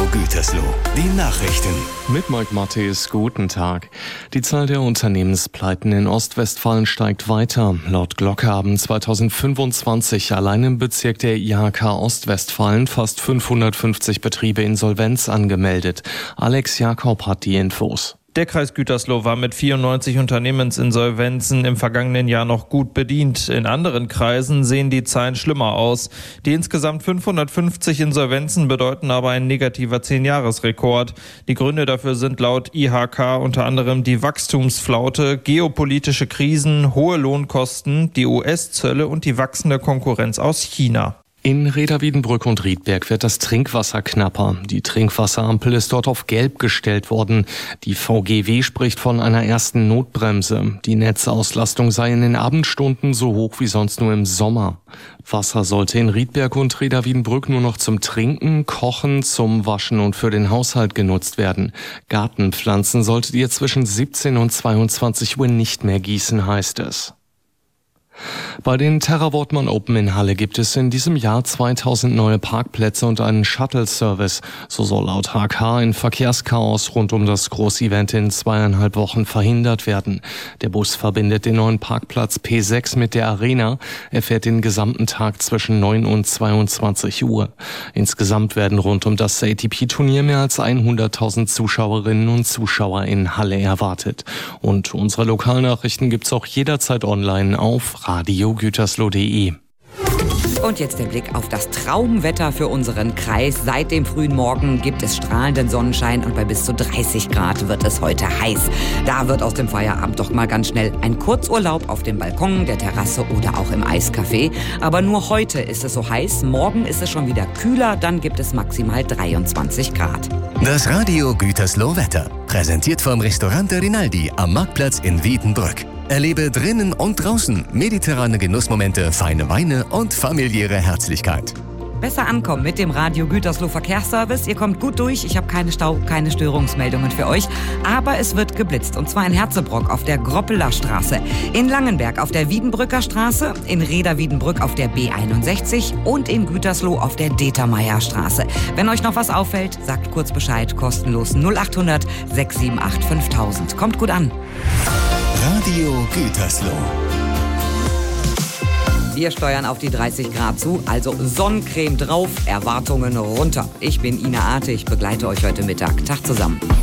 Gütersloh, die Nachrichten. Mit Mike Matthes, guten Tag. Die Zahl der Unternehmenspleiten in Ostwestfalen steigt weiter. Laut Glocke haben 2025 allein im Bezirk der IHK Ostwestfalen fast 550 Betriebe Insolvenz angemeldet. Alex Jakob hat die Infos. Der Kreis Gütersloh war mit 94 Unternehmensinsolvenzen im vergangenen Jahr noch gut bedient. In anderen Kreisen sehen die Zahlen schlimmer aus. Die insgesamt 550 Insolvenzen bedeuten aber ein negativer 10-Jahres-Rekord. Die Gründe dafür sind laut IHK unter anderem die Wachstumsflaute, geopolitische Krisen, hohe Lohnkosten, die US-Zölle und die wachsende Konkurrenz aus China. In Reda-Wiedenbrück und Riedberg wird das Trinkwasser knapper. Die Trinkwasserampel ist dort auf Gelb gestellt worden. Die VGW spricht von einer ersten Notbremse. Die Netzauslastung sei in den Abendstunden so hoch wie sonst nur im Sommer. Wasser sollte in Riedberg und Reda-Wiedenbrück nur noch zum Trinken, Kochen, zum Waschen und für den Haushalt genutzt werden. Gartenpflanzen solltet ihr zwischen 17 und 22 Uhr nicht mehr gießen, heißt es. Bei den Terra Wortmann Open in Halle gibt es in diesem Jahr 2000 neue Parkplätze und einen Shuttle-Service. So soll laut HK ein Verkehrschaos rund um das Großevent in 2,5 Wochen verhindert werden. Der Bus verbindet den neuen Parkplatz P6 mit der Arena. Er fährt den gesamten Tag zwischen 9 und 22 Uhr. Insgesamt werden rund um das ATP-Turnier mehr als 100.000 Zuschauerinnen und Zuschauer in Halle erwartet. Und unsere Lokalnachrichten gibt's auch jederzeit online auf radiogütersloh.de. Und jetzt der Blick auf das Traumwetter für unseren Kreis. Seit dem frühen Morgen gibt es strahlenden Sonnenschein und bei bis zu 30 Grad wird es heute heiß. Da wird aus dem Feierabend doch mal ganz schnell ein Kurzurlaub auf dem Balkon, der Terrasse oder auch im Eiscafé. Aber nur heute ist es so heiß, morgen ist es schon wieder kühler, dann gibt es maximal 23 Grad. Das Radio Gütersloh Wetter, präsentiert vom Restaurant der Rinaldi am Marktplatz in Wiedenbrück. Erlebe drinnen und draußen mediterrane Genussmomente, feine Weine und familiäre Herzlichkeit. Besser ankommen mit dem Radio Gütersloh Verkehrsservice. Ihr kommt gut durch. Ich habe keine Stau-, keine Störungsmeldungen für euch. Aber es wird geblitzt. Und zwar in Herzebrock auf der Groppeler Straße, in Langenberg auf der Wiedenbrücker Straße, in Reda-Wiedenbrück auf der B61 und in Gütersloh auf der Determeier Straße. Wenn euch noch was auffällt, sagt kurz Bescheid. Kostenlos 0800 678 5000. Kommt gut an. Radio Gütersloh. Wir steuern auf die 30 Grad zu, also Sonnencreme drauf, Erwartungen runter. Ich bin Ina Arte, ich begleite euch heute Mittag. Tag zusammen.